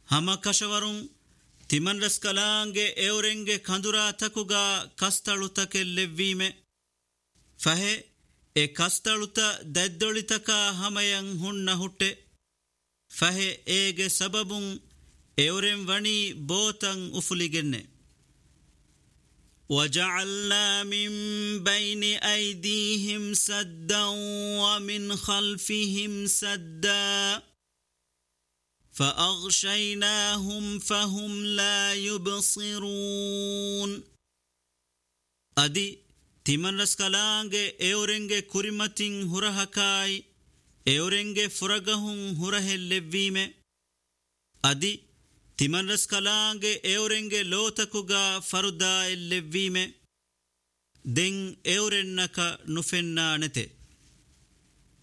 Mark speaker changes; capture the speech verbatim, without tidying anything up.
Speaker 1: hama kashawarun timan raskalange eurenge kandura takuga kastalutake levvime fahe e kastaluta daddolitaka hamayan hunna hutte fahe ege sababun euren vani botan ufuligenne وجعلنا من بين أيديهم سدا ومن خلفهم سدا فأغشيناهم فهم لا يبصرون أدي تمن رسكالانge اورنge kurimatin hurahakai eorenge furagahun hurahellevime adi timan raskalange eurenge lotakuga faruda ellevime den eurennaka nufenna nete